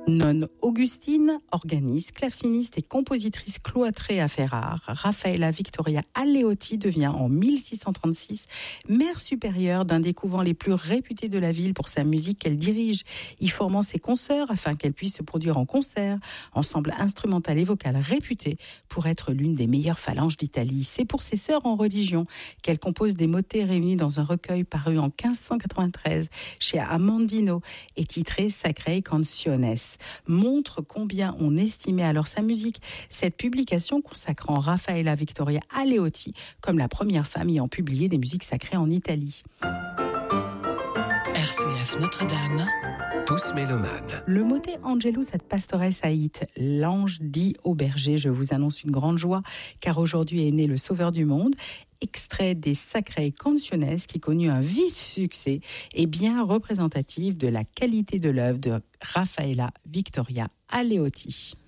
Nonne Augustine, organiste, claveciniste et compositrice cloîtrée à Ferrare, Raffaella Victoria Aleotti devient en 1636 mère supérieure d'un des couvents les plus réputés de la ville pour sa musique qu'elle dirige, y formant ses consoeurs afin qu'elle puisse se produire en concert, ensemble instrumental et vocal réputé pour être l'une des meilleures phalanges d'Italie. C'est pour ses sœurs en religion qu'elle compose des motets réunis dans un recueil paru en 1593 chez Amandino et titré Sacrae Canciones. Montre combien on estimait alors sa musique. Cette publication consacrant Raffaella Victoria Aleotti comme la première femme ayant publié des musiques sacrées en Italie. RCF Notre-Dame. Tous mélomanes. Le motet Angelus ad pastores ait, l'ange dit au berger. Je vous annonce une grande joie car aujourd'hui est né le Sauveur du monde. Extrait des Sacrae Canciones qui connut un vif succès et bien représentatif de la qualité de l'œuvre de Raffaella Victoria Aleotti.